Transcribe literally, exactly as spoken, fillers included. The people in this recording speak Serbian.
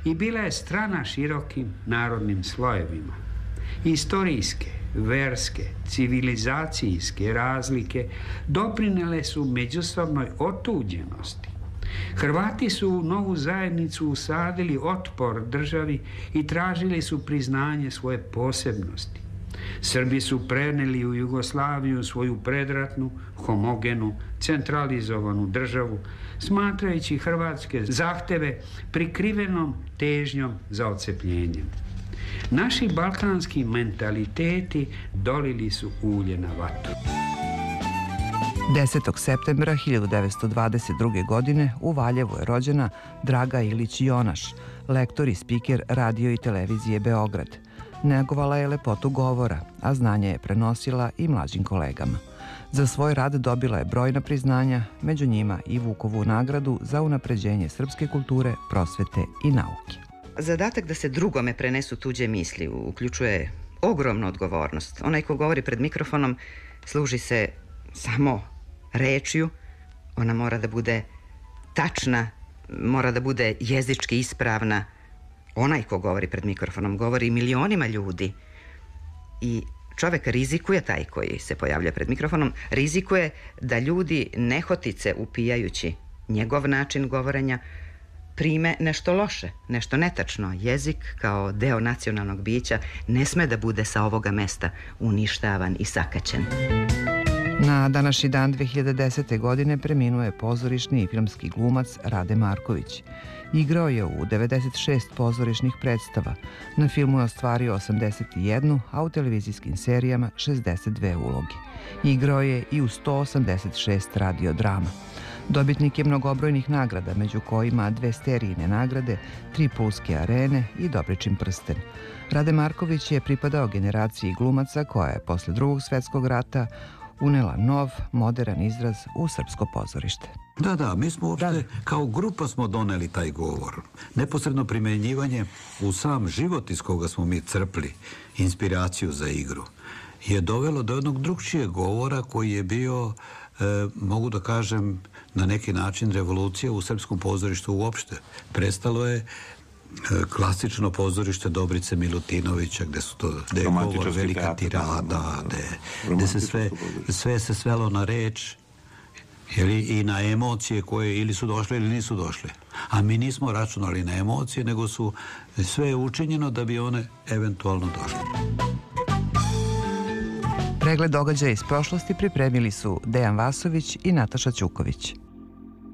i bila je strana širokim narodnim slojevima. Istorijske, verske, civilizacijske razlike doprinele su međusobnoj otuđenosti. Hrvati su u novu zajednicu usadili otpor državi i tražili su priznanje svoje posebnosti. Srbi su preneli u Jugoslaviju svoju predratnu, homogenu, centralizovanu državu, smatrajući hrvatske zahteve prikrivenom težnjom za odcepljenjem. Naši balkanski mentaliteti dolili su ulje na vatru. desetog septembra hiljadu devetsto dvadeset druge. godine u Valjevu je rođena Draga Ilić Jonaš, lektor i spiker radio i televizije Beograd. Negovala je lepotu govora, a znanje je prenosila i mlađim kolegama. Za svoj rad dobila je brojna priznanja, među njima i Vukovu nagradu za unapređenje srpske kulture, prosvete i nauke. Zadatak da se drugome prenesu tuđe misli uključuje ogromnu odgovornost. Onaj ko govori pred mikrofonom služi se samo rečju, ona mora da bude tačna, mora da bude jezički ispravna. Onaj ko govori pred mikrofonom govori milionima ljudi i čovek rizikuje, taj koji se pojavlja pred mikrofonom, rizikuje da ljudi nehotice upijajući njegov način govorenja prime nešto loše, nešto netačno. Jezik kao deo nacionalnog bića ne sme da bude sa ovoga mesta uništavan i sakaćen. Na današnji dan dve hiljade desete. godine preminuo je pozorišni i filmski glumac Rade Marković. Igrao je u devedeset šest pozorišnih predstava. Na filmu je ostvario osamdeset jednu, a u televizijskim serijama šezdeset dve uloge. Igrao je i u sto osamdeset šest radiodrama. Dobitnik je mnogobrojnih nagrada, među kojima dve Sterijine nagrade, tri Pulske arene i Dobričin prsten. Rade Marković je pripadao generaciji glumaca koja je posle Drugog svetskog rata unela nov, moderan izraz u srpsko pozorište. Da, da, mi smo uopšte, kao grupa smo doneli taj govor. Neposredno primenjivanje u sam život iz koga smo mi crpli inspiraciju za igru je dovelo do jednog drugčijeg govora koji je bio, e, mogu da kažem, na neki način revolucija u srpskom pozorištu uopšte. Prestalo je klasično pozorište Dobrice Milutinovića, gde su to, gde je govor velika tirada, gde, gde se sve, sve se svelo na reč, jeli, i na emocije koje ili su došle ili nisu došle. A mi nismo računali na emocije, nego su sve je učinjeno da bi one eventualno došle. Pregled događaja iz prošlosti pripremili su Dejan Vasović i Nataša Ćuković.